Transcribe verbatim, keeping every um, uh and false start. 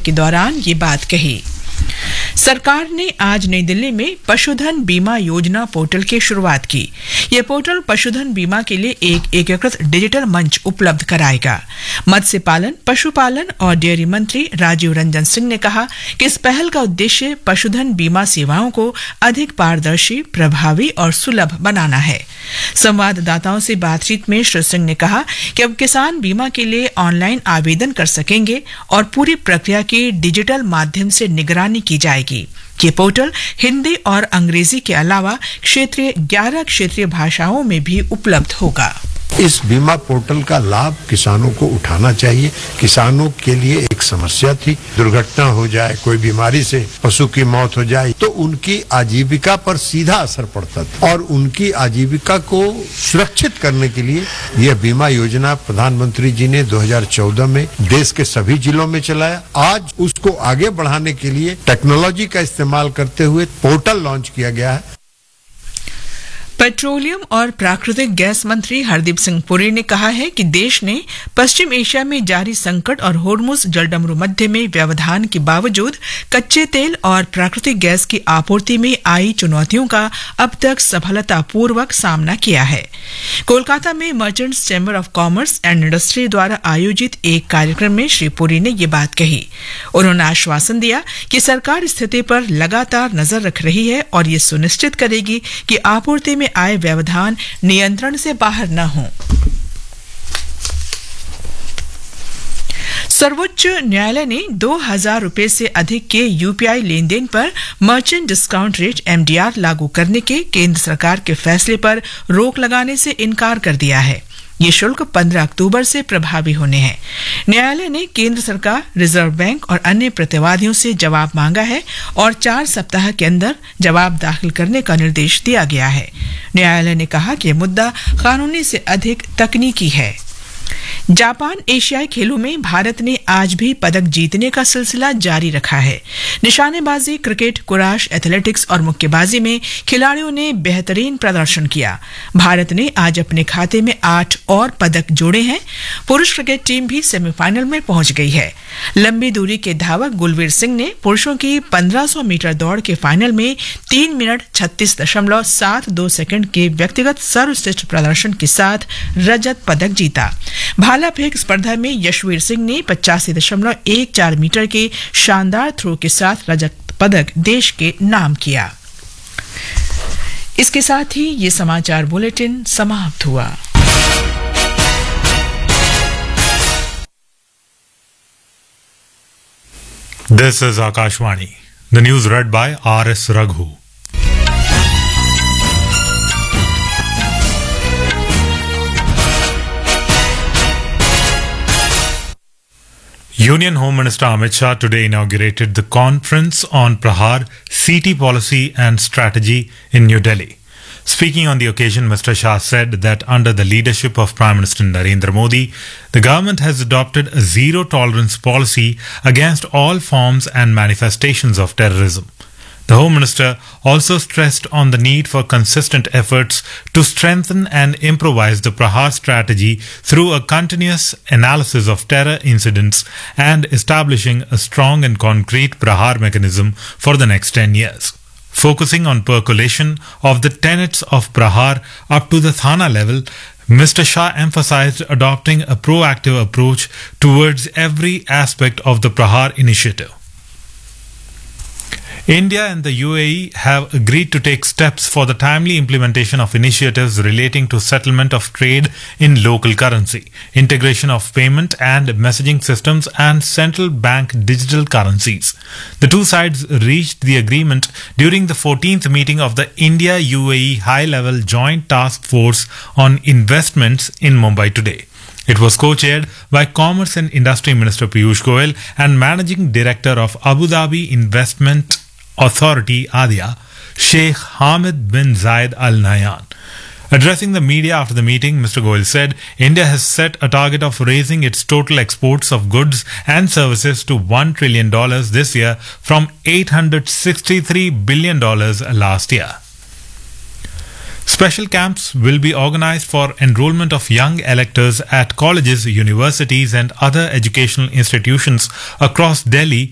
के दौरान ये बात कही। सरकार ने आज नई दिल्ली में पशुधन बीमा योजना पोर्टल की शुरुआत की। यह पोर्टल पशुधन बीमा के लिए एक एकीकृत डिजिटल मंच उपलब्ध कराएगा। मत्स्य पालन, पशुपालन और डेयरी मंत्री राजीव रंजन सिंह ने कहा कि इस पहल का उद्देश्य पशुधन बीमा सेवाओं को अधिक पारदर्शी, प्रभावी और सुलभ बनाना है। संवाददाताओं से बातचीत में श्री सिंह ने कहा कि अब किसान बीमा के लिए ऑनलाइन आवेदन कर सकेंगे और पूरी प्रक्रिया की डिजिटल माध्यम से निगरानी की जाएगी। ये पोर्टल हिंदी और अंग्रेजी के अलावा क्षेत्रीय ग्यारह क्षेत्रीय भाषाओं में भी उपलब्ध होगा। इस बीमा पोर्टल का लाभ किसानों को उठाना चाहिए। किसानों के लिए एक समस्या थी, दुर्घटना हो जाए, कोई बीमारी से पशु की मौत हो जाए तो उनकी आजीविका पर सीधा असर पड़ता था और उनकी आजीविका को सुरक्षित करने के लिए यह बीमा योजना प्रधानमंत्री जी ने दो हज़ार चौदह में देश के सभी जिलों में चलाया। आज उसको आगे बढ़ाने के लिए टेक्नोलॉजी का इस्तेमाल करते हुए पोर्टल लॉन्च किया गया है। पेट्रोलियम और प्राकृतिक गैस मंत्री हरदीप सिंह पुरी ने कहा है कि देश ने पश्चिम एशिया में जारी संकट और होर्मुज जलडमरू मध्य में व्यवधान के बावजूद कच्चे तेल और प्राकृतिक गैस की आपूर्ति में आई चुनौतियों का अब तक सफलतापूर्वक सामना किया है। कोलकाता में merchants chamber of commerce and industry द्वारा आयोजित एक कार्यक्रम में श्री पुरी ने ये बात कही। उन्होंने आश्वासन दिया कि सरकार स्थिति पर लगातार नजर रख रही है और ये सुनिश्चित करेगी कि आपूर्ति में आए व्यवधान नियंत्रण से बाहर न हो। सर्वोच्च न्यायालय ने दो हजार रुपए से अधिक के यूपीआई लेन देन पर मर्चेंट डिस्काउंट रेट एमडीआर लागू करने के केंद्र सरकार के फैसले पर रोक लगाने से इनकार कर दिया है। ये शुल्क पंद्रह अक्टूबर से प्रभावी होने हैं। न्यायालय ने केंद्र सरकार, रिजर्व बैंक और अन्य प्रतिवादियों से जवाब मांगा है और चार सप्ताह के अंदर जवाब दाखिल करने का निर्देश दिया गया है। न्यायालय ने कहा कि यह मुद्दा कानूनी से अधिक तकनीकी है। जापान एशियाई खेलों में भारत ने आज भी पदक जीतने का सिलसिला जारी रखा है। निशानेबाजी, क्रिकेट, कुराश, एथलेटिक्स और मुक्केबाजी में खिलाड़ियों ने बेहतरीन प्रदर्शन किया। भारत ने आज अपने खाते में आठ और पदक जोड़े हैं। पुरुष क्रिकेट टीम भी सेमीफाइनल में पहुंच गई है। लंबी दूरी के धावक गुलवीर सिंह ने पुरुषों की पंद्रह सौ मीटर दौड़ के फाइनल में तीन मिनट छत्तीस दशमलव सात दो सेकंड के व्यक्तिगत सर्वश्रेष्ठ प्रदर्शन के साथ रजत पदक जीता। भाला फेंक स्पर्धा में यशवीर सिंह ने पचासी दशमलव एक चार मीटर के शानदार थ्रो के साथ रजत पदक देश के नाम किया। इसके साथ ही ये समाचार बुलेटिन समाप्त हुआ। This is Akashvani. The news read by R S Raghu. Union Home Minister Amit Shah today inaugurated the Conference on Prahar, City Policy and Strategy in New Delhi. Speaking on the occasion, Mister Shah said that under the leadership of Prime Minister Narendra Modi, the government has adopted a zero-tolerance policy against all forms and manifestations of terrorism. The Home Minister also stressed on the need for consistent efforts to strengthen and improvise the Prahar strategy through a continuous analysis of terror incidents and establishing a strong and concrete Prahar mechanism for the next ten years. Focusing on percolation of the tenets of Prahar up to the Thana level, Mister Shah emphasized adopting a proactive approach towards every aspect of the Prahar initiative. India and the U A E have agreed to take steps for the timely implementation of initiatives relating to settlement of trade in local currency, integration of payment and messaging systems, and central bank digital currencies. The two sides reached the agreement during the fourteenth meeting of the India-U A E High-Level Joint Task Force on Investments in Mumbai today. It was co-chaired by Commerce and Industry Minister Piyush Goyal and Managing Director of Abu Dhabi Investment Authority Adia, Sheikh Hamid bin Zayed Al Nahyan. Addressing the media after the meeting, Mister Goyal said India has set a target of raising its total exports of goods and services to one trillion dollars this year from eight hundred sixty-three billion dollars last year. Special camps will be organized for enrollment of young electors at colleges, universities and other educational institutions across Delhi